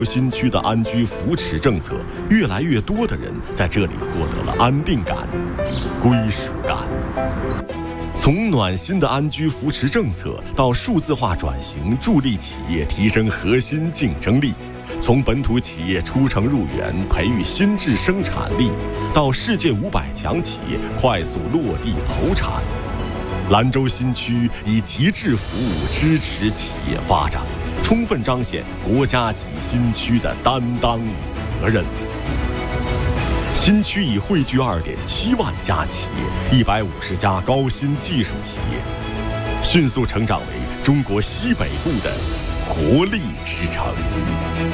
新区的安居扶持政策，越来越多的人在这里获得了安定感与归属感。从暖心的安居扶持政策到数字化转型，助力企业提升核心竞争力；从本土企业出城入园，培育新质生产力，到世界500强企业快速落地投产，兰州新区以极致服务支持企业发展，充分彰显国家级新区的担当与责任。新区已汇聚2.7万家企业，150家高新技术企业，迅速成长为中国西北部的活力之城。